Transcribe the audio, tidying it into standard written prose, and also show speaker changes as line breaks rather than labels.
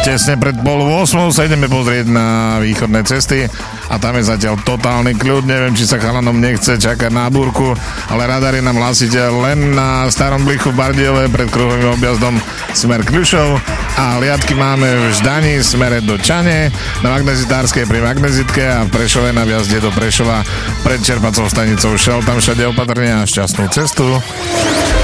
Tesne pred 7:30 sa ideme pozrieť na východné cesty a tam je zatiaľ totálny kľud. Neviem, či sa chalanom nechce čakať na búrku, ale radar je nám hlasíte len na Starom Blichu v Bardiove pred kruhovým objazdom smer Kľušov a liadky máme v Ždani smere do Čane, na Magnezitárskej pri Magnezitke a v Prešove na vjazde do Prešova pred čerpacou stanicou Šel. Tam všade opatrne a šťastnú cestu.